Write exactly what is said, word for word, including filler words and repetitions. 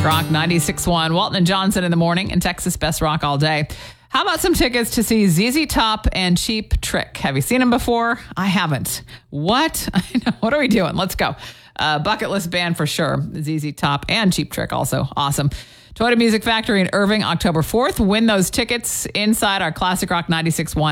Classic Rock ninety-six point one. Walton and Johnson in the morning and Texas Best Rock all day. How about some tickets to see Z Z Top and Cheap Trick? Have you seen them before? I haven't. What? I know. What are we doing? Let's go. Uh, bucket list band for sure. Z Z Top and Cheap Trick also. Awesome. Toyota Music Factory in Irving, October fourth. Win those tickets inside our Classic Rock ninety-six point one